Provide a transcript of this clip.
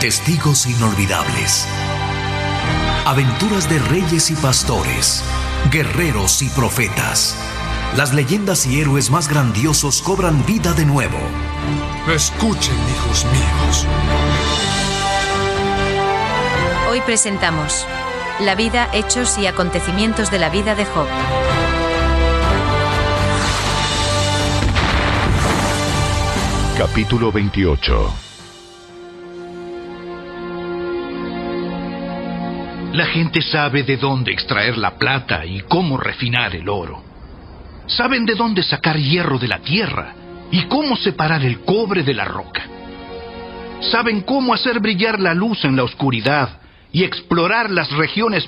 Testigos inolvidables. Aventuras de reyes y pastores, guerreros y profetas. Las leyendas y héroes más grandiosos cobran vida de nuevo. Escuchen, hijos míos. Hoy presentamos la vida, hechos y acontecimientos de la vida de Job. Capítulo 28. La gente sabe de dónde extraer la plata y cómo refinar el oro. Saben de dónde sacar hierro de la tierra y cómo separar el cobre de la roca. Saben cómo hacer brillar la luz en la oscuridad y explorar las regiones